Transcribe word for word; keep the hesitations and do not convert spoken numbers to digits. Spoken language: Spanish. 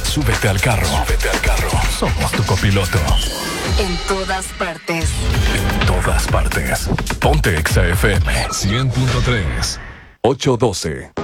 Súbete al carro. Súbete al carro. Somos tu copiloto. En todas partes. En todas partes. Ponte Exa F M cien punto tres. ocho doce.